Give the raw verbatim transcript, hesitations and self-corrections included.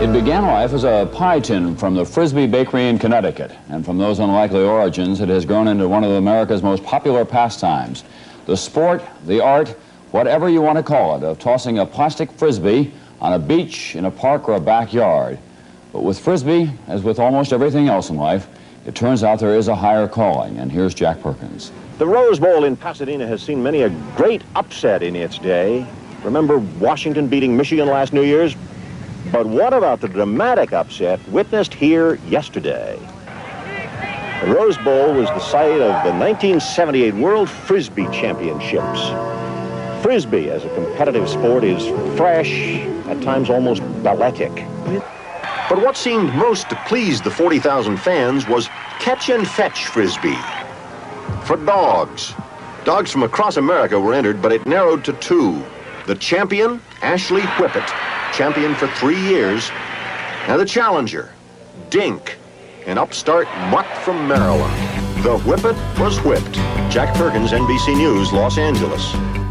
It began life as a pie tin from the Frisbee Bakery in Connecticut, and from those unlikely origins, it has grown into one of America's most popular pastimes. The sport, the art, whatever you want to call it, of tossing a plastic Frisbee on a beach, in a park, or a backyard. But with Frisbee, as with almost everything else in life, it turns out there is a higher calling, and here's Jack Perkins. The Rose Bowl in Pasadena has seen many a great upset in its day. Remember Washington beating Michigan last New Year's? But what about the dramatic upset witnessed here yesterday? The Rose Bowl was the site of the nineteen seventy-eight World Frisbee Championships. Frisbee as a competitive sport is fresh, at times almost balletic. But what seemed most to please the forty thousand fans was catch and fetch Frisbee. For dogs. Dogs from across America were entered, but it narrowed to two. The champion, Ashley Whippet, champion for three years, and the challenger, Dink, an upstart mutt from Maryland. The Whippet was whipped. Jack Perkins, N B C News, Los Angeles.